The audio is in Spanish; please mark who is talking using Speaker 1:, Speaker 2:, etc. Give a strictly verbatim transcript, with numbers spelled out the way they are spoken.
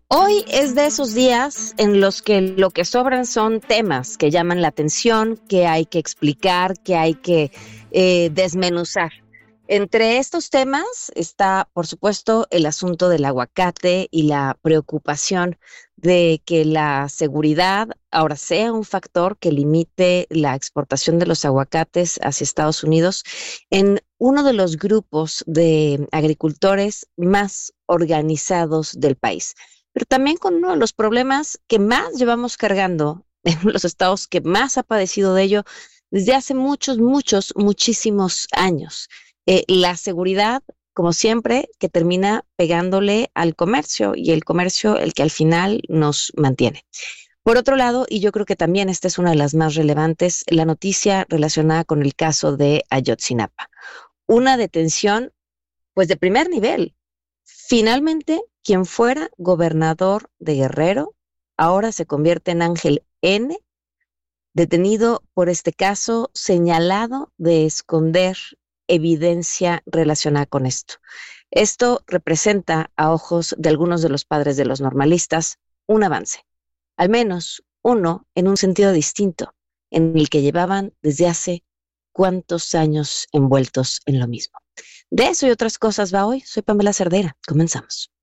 Speaker 1: Hoy es de esos días en los que lo que sobran son temas que llaman la atención, que hay que explicar, que hay que eh, desmenuzar. Entre estos temas está, por supuesto, el asunto del aguacate y la preocupación de que la seguridad ahora sea un factor que limite la exportación de los aguacates hacia Estados Unidos en uno de los grupos de agricultores más organizados del país, pero también con uno de los problemas que más llevamos cargando en los estados que más ha padecido de ello desde hace muchos, muchos, muchísimos años. Eh, la seguridad, como siempre, que termina pegándole al comercio y el comercio el que al final nos mantiene. Por otro lado, y yo creo que también esta es una de las más relevantes, la noticia relacionada con el caso de Ayotzinapa. Una detención, pues de primer nivel. Finalmente, quien fuera gobernador de Guerrero, ahora se convierte en Ángel N., detenido por este caso, señalado de esconder evidencia relacionada con esto. Esto representa, a ojos de algunos de los padres de los normalistas, un avance, al menos uno en un sentido distinto, en el que llevaban desde hace cuántos años envueltos en lo mismo. De eso y otras cosas va hoy. Soy Pamela Cerdeira. Comenzamos.